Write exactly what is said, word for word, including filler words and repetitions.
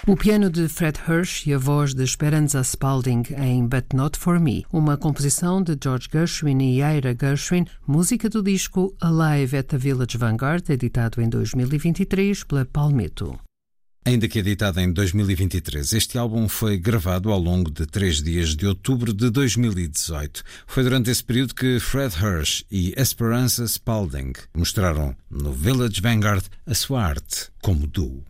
O piano de Fred Hersch e a voz de Esperanza Spalding em But Not For Me, uma composição de George Gershwin e Ira Gershwin, música do disco Alive at the Village Vanguard, editado em dois mil e vinte e três pela Palmetto. Ainda que editado em dois mil e vinte e três, este álbum foi gravado ao longo de três dias de outubro de dois mil e dezoito. Foi durante esse período que Fred Hersch e Esperanza Spalding mostraram no Village Vanguard a sua arte como duo.